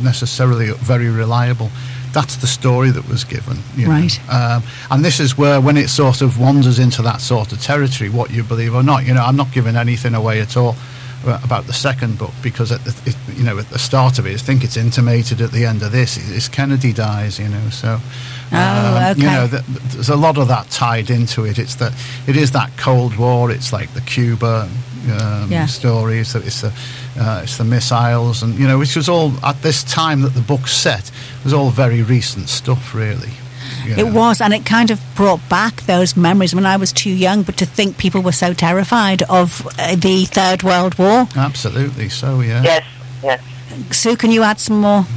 necessarily very reliable. That's the story that was given, right? And this is where, when it sort of wanders into that sort of territory, what you believe or not, I'm not giving anything away at all about the second book, because at the start of it, I think it's intimated at the end of this is Kennedy dies, so okay. There's a lot of that tied into it. It is that Cold War. It's like the Cuba stories. It's the missiles, and which was all at this time that the book's set, was all very recent stuff, really. It was, and it kind of brought back those memories when I was too young, but to think people were so terrified of the Third World War. Absolutely, so, yeah. Yes. Sue, can you add some more?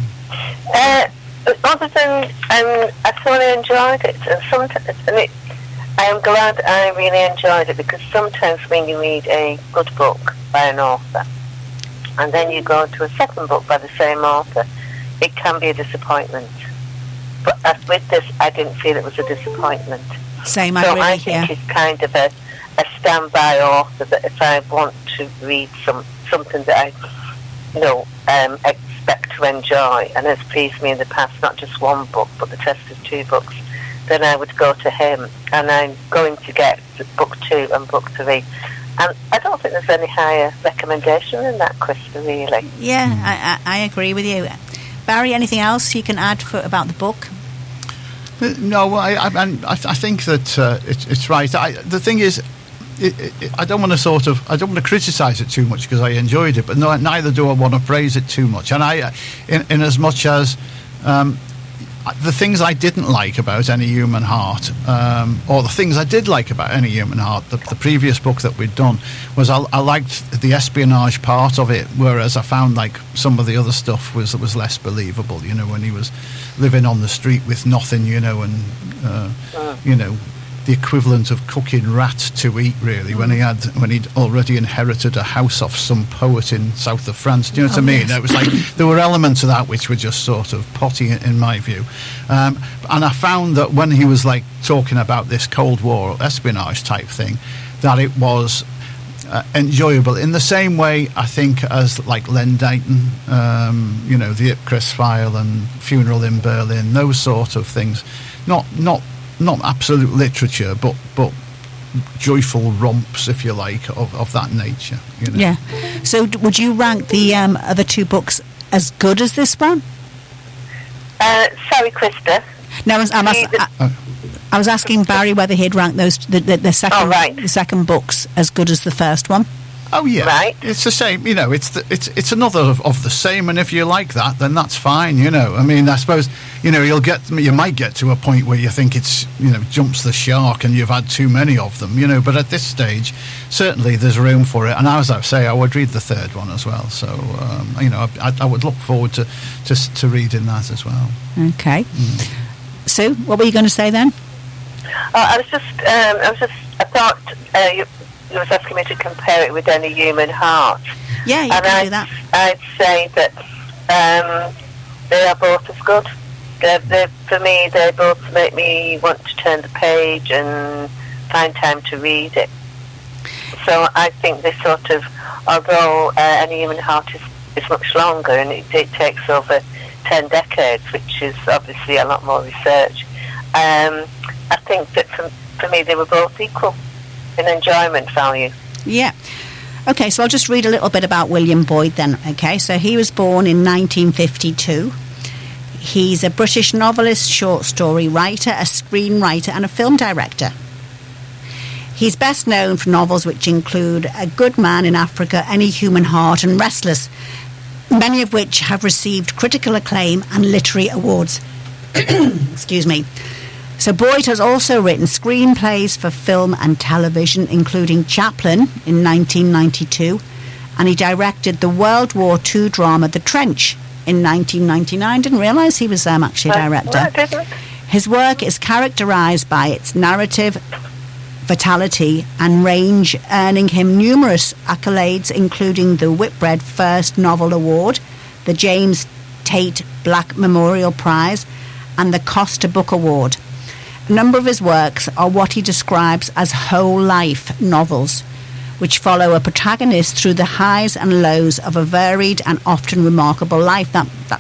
Other than, I thoroughly enjoyed it, and I am glad I really enjoyed it, because sometimes when you read a good book by an author, and then you go to a second book by the same author, it can be a disappointment. But with this, I didn't feel it was a disappointment. Same, I think it's kind of a standby author, that if I want to read something that I expect to enjoy, and has pleased me in the past, not just one book, but the test of two books, then I would go to him, and I'm going to get book 2 and book 3. And I don't think there's any higher recommendation than that, Krista, really. Yeah, I agree with you. Barry, anything else you can add about the book? No, I think that it's right. The thing is, I don't want to criticise it too much, because I enjoyed it, but neither do I want to praise it too much. And in as much as the things I didn't like about Any Human Heart, or the things I did like about Any Human Heart, the previous book that we'd done, was I liked the espionage part of it, whereas I found like some of the other stuff was less believable. When he was living on the street with nothing, the equivalent of cooking rats to eat, really, when he'd already inherited a house off some poet in south of France. Do you know what I mean? Yes. It was like there were elements of that which were just sort of potty in my view, and I found that when he was like talking about this Cold War espionage type thing, that it was enjoyable in the same way, I think, as like Len Deighton, the Ipcress File and Funeral in Berlin, those sort of things. Not absolute literature, but joyful romps, if you like, of that nature. Yeah. So would you rank the other two books as good as this one? Sorry, Krista. No, I was asking Barry whether he'd rank those the second books as good as the first one. Oh yeah, right. It's the same. It's another of the same, and if you like that, then that's fine. I mean, I suppose you might get to a point where you think it's jumps the shark, and you've had too many of them. But at this stage, certainly there's room for it. And as I say, I would read the third one as well. So I would look forward to reading that as well. Okay. Sue, what were you going to say then? I thought you was asking me to compare it with Any Human Heart. Yeah, you can do that. I'd say that they are both as good. For me, they both make me want to turn the page and find time to read it. So I think this sort of, although Any Human Heart is much longer, and it takes over 10 decades, which is obviously a lot more research, I think that for me they were both equal in enjoyment value. Yeah. Okay, so I'll just read a little bit about William Boyd then. Okay, so he was born in 1952. He's a British novelist, short story writer, a screenwriter and a film director. He's best known for novels which include A Good Man in Africa, Any Human Heart and Restless, many of which have received critical acclaim and literary awards. Excuse me. So Boyd has also written screenplays for film and television, including Chaplin in 1992, and he directed the World War II drama The Trench in 1999. Didn't realise he was actually a director. His work is characterised by its narrative, vitality and range, earning him numerous accolades, including the Whitbread First Novel Award, the James Tate Black Memorial Prize, and the Costa Book Award. A number of his works are what he describes as whole life novels, which follow a protagonist through the highs and lows of a varied and often remarkable life. That